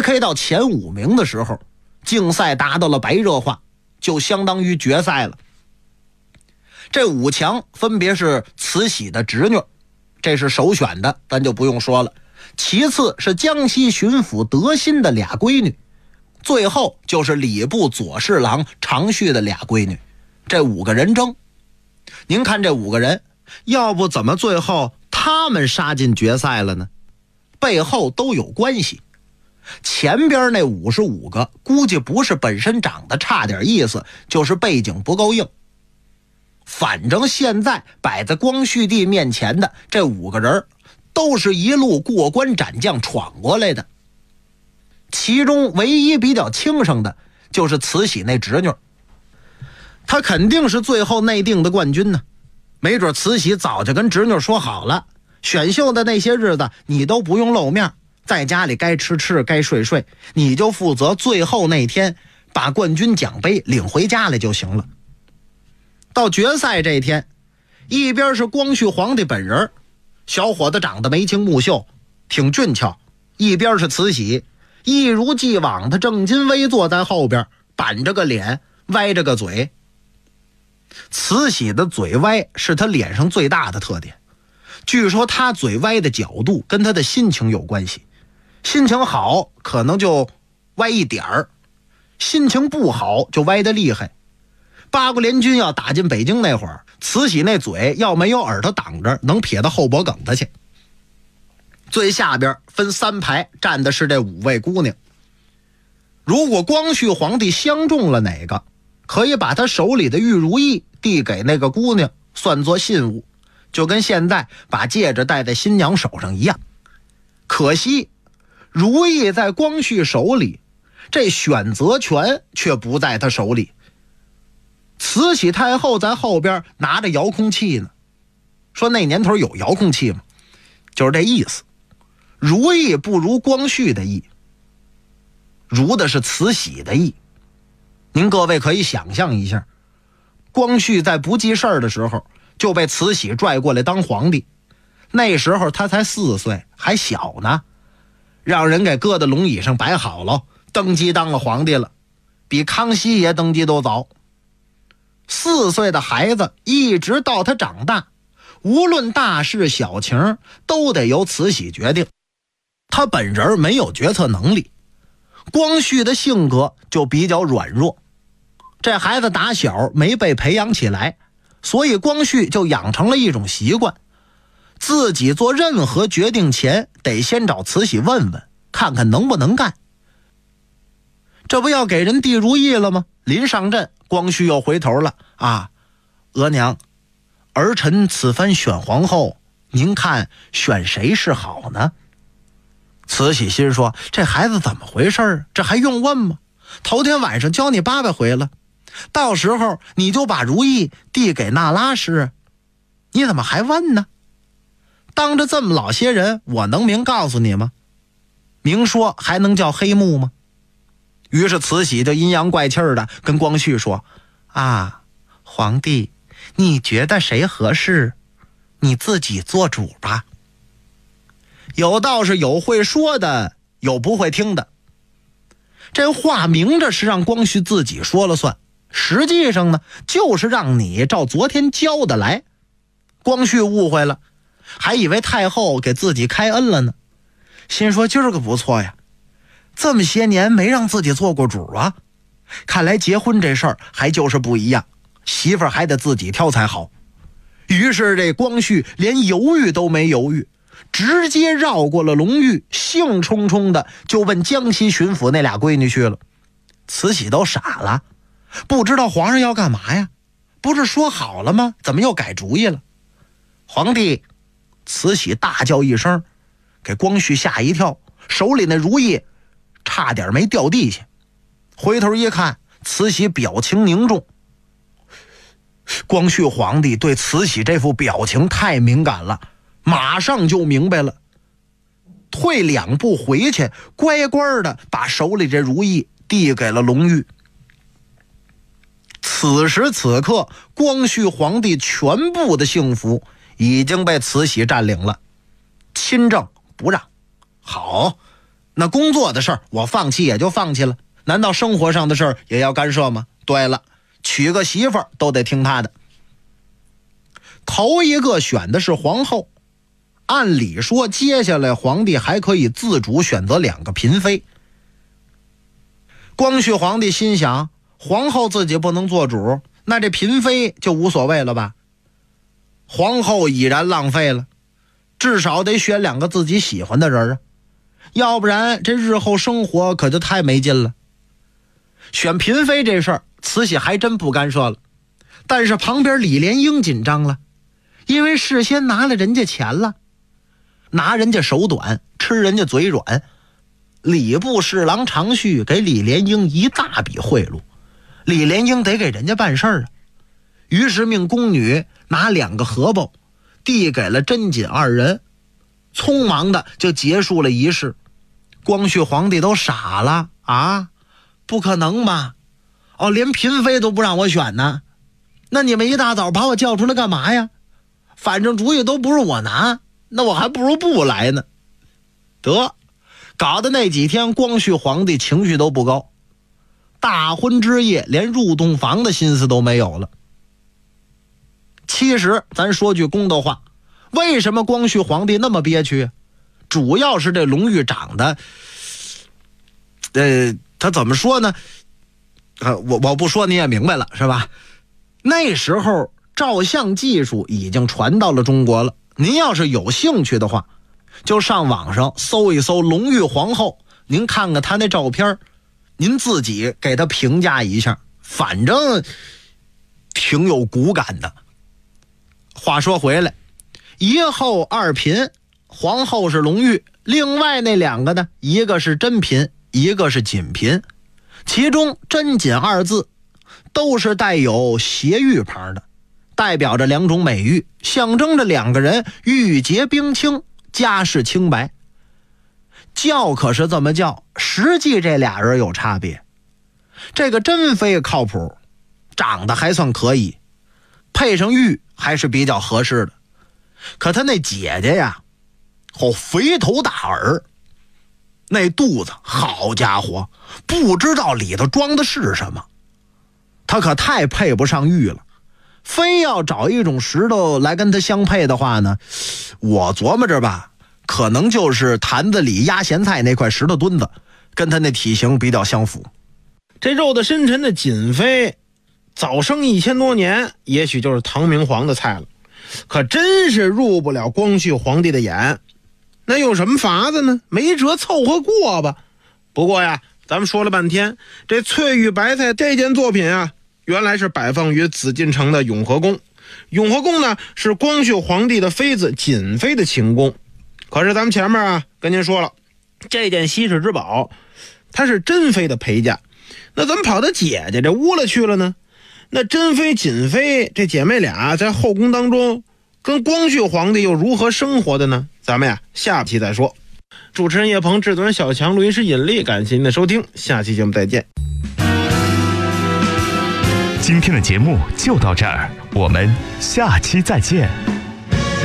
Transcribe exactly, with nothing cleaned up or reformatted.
P K 到前五名的时候，竞赛达到了白热化，就相当于决赛了。这五强分别是慈禧的侄女，这是首选的，咱就不用说了。其次是江西巡抚德馨的俩闺女，最后就是礼部左侍郎常旭的俩闺女，这五个人争。您看这五个人，要不怎么最后他们杀进决赛了呢？背后都有关系。前边那五十五个估计不是本身长得差点意思，就是背景不够硬。反正现在摆在光绪帝面前的这五个人都是一路过关斩将闯过来的，其中唯一比较轻省的就是慈禧那侄女，她肯定是最后内定的冠军呢。没准慈禧早就跟侄女说好了，选秀的那些日子你都不用露面，在家里该吃吃该睡睡，你就负责最后那天把冠军奖杯领回家来就行了。到决赛这一天，一边是光绪皇帝本人，小伙子长得眉清目秀挺俊俏，一边是慈禧，一如既往的正襟危坐在后边，板着个脸歪着个嘴。慈禧的嘴歪是她脸上最大的特点，据说她嘴歪的角度跟她的心情有关系，心情好可能就歪一点儿，心情不好就歪得厉害。八国联军要打进北京那会儿，慈禧那嘴要没有耳朵挡着，能撇到后脖梗子去。最下边分三排站的是这五位姑娘，如果光绪皇帝相中了哪个，可以把他手里的玉如意递给那个姑娘，算作信物，就跟现在把戒指戴在新娘手上一样。可惜如意在光绪手里，这选择权却不在他手里。慈禧太后在后边拿着遥控器呢，说那年头有遥控器吗？就是这意思。如意不如光绪的意，如的是慈禧的意。您各位可以想象一下，光绪在不记事儿的时候就被慈禧拽过来当皇帝，那时候他才四岁，还小呢，让人给搁在龙椅上摆好了，登基当了皇帝了，比康熙爷登基都早。四岁的孩子一直到他长大，无论大事小情都得由慈禧决定，他本人没有决策能力。光绪的性格就比较软弱，这孩子打小没被培养起来，所以光绪就养成了一种习惯，自己做任何决定前得先找慈禧问问，看看能不能干。这不要给人递如意了吗？临上阵，光绪又回头了啊，额娘，儿臣此番选皇后，您看选谁是好呢？慈禧心说，这孩子怎么回事？这还用问吗？头天晚上教你八百回了，到时候你就把如意递给那拉氏，你怎么还问呢？当着这么老些人，我能明告诉你吗？明说还能叫黑幕吗？于是慈禧就阴阳怪气的跟光绪说，啊，皇帝，你觉得谁合适，你自己做主吧。有道是有会说的，有不会听的。这话明着是让光绪自己说了算，实际上呢，就是让你照昨天教的来。光绪误会了，还以为太后给自己开恩了呢，心说今儿个不错呀，这么些年没让自己做过主啊，看来结婚这事儿还就是不一样，媳妇儿还得自己挑才好。于是这光绪连犹豫都没犹豫，直接绕过了隆裕，兴冲冲的就问江西巡抚那俩闺女去了。慈禧都傻了，不知道皇上要干嘛呀？不是说好了吗？怎么又改主意了？皇帝，慈禧大叫一声，给光绪吓一跳，手里那如意差点没掉地下。回头一看，慈禧表情凝重。光绪皇帝对慈禧这副表情太敏感了，马上就明白了，退两步回去，乖乖的把手里这如意递给了隆裕。此时此刻，光绪皇帝全部的幸福已经被慈禧占领了，亲政不让。好， 那工作的事儿我放弃也就放弃了，难道生活上的事儿也要干涉吗？对了，娶个媳妇儿都得听他的。头一个选的是皇后，按理说接下来皇帝还可以自主选择两个嫔妃。光绪皇帝心想，皇后自己不能做主，那这嫔妃就无所谓了吧。皇后已然浪费了，至少得选两个自己喜欢的人啊，要不然这日后生活可就太没劲了。选嫔妃这事儿慈禧还真不干涉了，但是旁边李莲英紧张了，因为事先拿了人家钱了，拿人家手短，吃人家嘴软。礼部侍郎常旭给李莲英一大笔贿赂，李莲英得给人家办事儿啊。于是命宫女拿两个荷包递给了甄瑾二人，匆忙的就结束了仪式。光绪皇帝都傻了啊，不可能吧？哦，连嫔妃都不让我选呢？那你们一大早把我叫出来干嘛呀？反正主意都不是我拿，那我还不如不来呢。得，搞得那几天光绪皇帝情绪都不高，大婚之夜连入洞房的心思都没有了。其实咱说句公道话，为什么光绪皇帝那么憋屈？主要是这隆裕长得呃，他怎么说呢？呃，我我不说你也明白了是吧？那时候照相技术已经传到了中国了，您要是有兴趣的话，就上网上搜一搜隆裕皇后，您看看她那照片，您自己给她评价一下，反正挺有骨感的。话说回来，一后二嫔，皇后是隆裕，另外那两个呢，一个是珍嫔，一个是瑾嫔，其中珍瑾二字都是带有斜玉牌的，代表着两种美玉，象征着两个人玉洁冰清，家世清白。叫可是这么叫，实际这俩人有差别。这个珍妃靠谱，长得还算可以，配上玉还是比较合适的。可她那姐姐呀，哦，肥头大耳，那肚子好家伙，不知道里头装的是什么。她可太配不上玉了，非要找一种石头来跟她相配的话呢，我琢磨着吧，可能就是坛子里压咸菜那块石头墩子，跟她那体型比较相符。 这肉的深沉的瑾妃早生一千多年，也许就是唐明皇的菜了，可真是入不了光绪皇帝的眼。那有什么法子呢？没辙凑合过吧。不过呀，咱们说了半天，这翠玉白菜这件作品啊，原来是摆放于紫禁城的永和宫。永和宫呢，是光绪皇帝的妃子瑾妃的寝宫。可是咱们前面啊跟您说了，这件稀世之宝它是珍妃的陪嫁，那怎么跑到姐姐这屋了去了呢？那珍妃瑾妃这姐妹俩在后宫当中跟光绪皇帝又如何生活的呢？咱们呀下期再说。主持人叶鹏，制作人小强，录音师尹力，感谢您的收听，下期节目再见。 今天的节目就到这儿，我们下期再见。